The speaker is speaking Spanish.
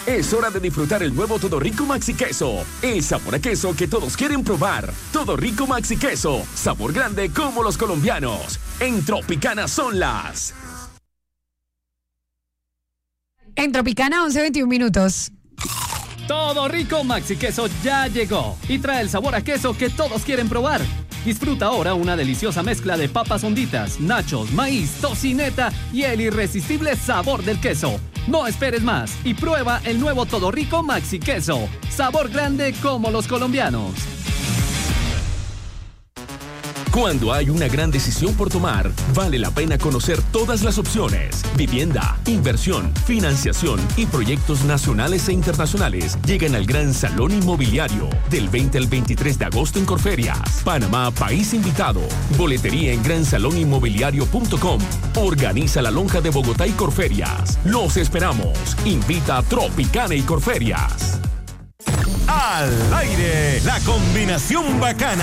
Es hora de disfrutar el nuevo Todo Rico Maxi Queso. El sabor a queso que todos quieren probar. Todo Rico Maxi Queso. Sabor grande como los colombianos. En Tropicana son las... En Tropicana, 11:21 minutos. Todo Rico Maxi Queso ya llegó y trae el sabor a queso que todos quieren probar. Disfruta ahora una deliciosa mezcla de papas honditas, nachos, maíz, tocineta y el irresistible sabor del queso. No esperes más y prueba el nuevo Todo Rico Maxi Queso. Sabor grande como los colombianos. Cuando hay una gran decisión por tomar, vale la pena conocer todas las opciones. Vivienda, inversión, financiación y proyectos nacionales e internacionales llegan al Gran Salón Inmobiliario del 20 al 23 de agosto en Corferias. Panamá, país invitado. Boletería en gransalóninmobiliario.com. Organiza la Lonja de Bogotá y Corferias. Los esperamos. Invita a Tropicana y Corferias. Al aire, la combinación bacana